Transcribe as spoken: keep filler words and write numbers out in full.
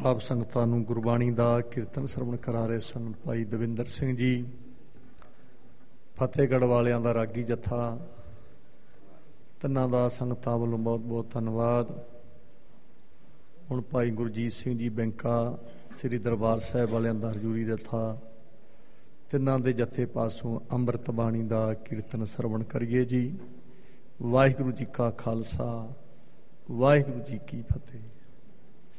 ਆਪ ਸੰਗਤਾਂ ਨੂੰ ਗੁਰਬਾਣੀ ਦਾ ਕੀਰਤਨ ਸਰਵਣ ਕਰਾ ਰਹੇ ਸਨ ਭਾਈ ਦਵਿੰਦਰ ਸਿੰਘ ਜੀ, ਫਤਿਹਗੜ੍ਹ ਵਾਲਿਆਂ ਦਾ ਰਾਗੀ ਜੱਥਾ, ਤਿੰਨਾਂ ਦਾ ਸੰਗਤਾਂ ਵੱਲੋਂ ਬਹੁਤ ਬਹੁਤ ਧੰਨਵਾਦ। ਹੁਣ ਭਾਈ ਗੁਰਜੀਤ ਸਿੰਘ ਜੀ ਬੈਂਕਾ, ਸ੍ਰੀ ਦਰਬਾਰ ਸਾਹਿਬ ਵਾਲਿਆਂ ਦਾ ਹਜ਼ੂਰੀ ਜੱਥਾ, ਤਿੰਨਾਂ ਦੇ ਜੱਥੇ ਪਾਸੋਂ ਅੰਮ੍ਰਿਤ ਬਾਣੀ ਦਾ ਕੀਰਤਨ ਸਰਵਣ ਕਰੀਏ ਜੀ। ਵਾਹਿਗੁਰੂ ਜੀ ਕਾ ਖਾਲਸਾ, ਵਾਹਿਗੁਰੂ ਜੀ ਕੀ ਫਤਿਹ।